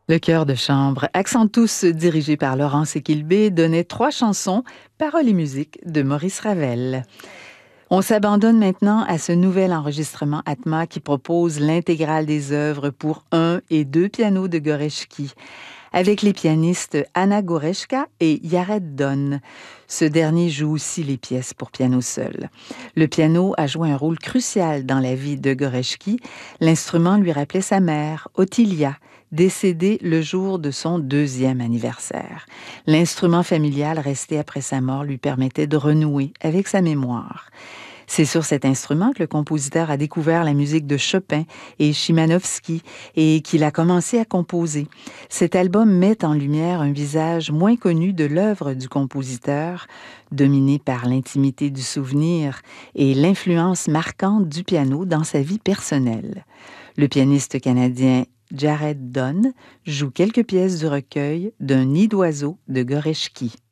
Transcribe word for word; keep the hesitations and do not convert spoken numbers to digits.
Le chœur de chambre, accent tous dirigé par Laurence Equilbé, donnait trois chansons, paroles et musique de Maurice Ravel. On s'abandonne maintenant à ce nouvel enregistrement Atma qui propose l'intégrale des œuvres pour un et deux pianos de Gorecki, avec les pianistes Anna Goreshka et Jared Donn. Ce dernier joue aussi les pièces pour piano seul. Le piano a joué un rôle crucial dans la vie de Gorecki. L'instrument lui rappelait sa mère, Ottilia, décédée le jour de son deuxième anniversaire. L'instrument familial resté après sa mort lui permettait de renouer avec sa mémoire. C'est sur cet instrument que le compositeur a découvert la musique de Chopin et Chimanovski et qu'il a commencé à composer. Cet album met en lumière un visage moins connu de l'œuvre du compositeur, dominé par l'intimité du souvenir et l'influence marquante du piano dans sa vie personnelle. Le pianiste canadien Jared Donn joue quelques pièces du recueil D'un nid d'oiseau de Gorecki.